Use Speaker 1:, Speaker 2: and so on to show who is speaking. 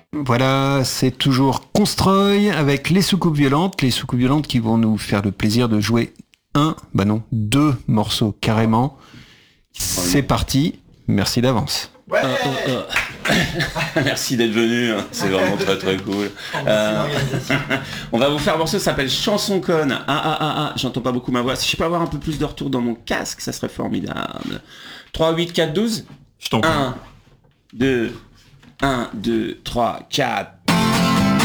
Speaker 1: Voilà, c'est toujours Constroy avec les soucoupes violentes qui vont nous faire le plaisir de jouer deux morceaux carrément. C'est parti, merci d'avance.
Speaker 2: Ouais. Merci d'être venu, hein. C'est vraiment très très cool. On va vous faire un morceau, ça s'appelle Chanson conne. J'entends pas beaucoup ma voix. Si je peux avoir un peu plus de retour dans mon casque, ça serait formidable. 3, 8, 4, 12.
Speaker 1: Je t'en prie.
Speaker 2: 1, 2, 3, 4.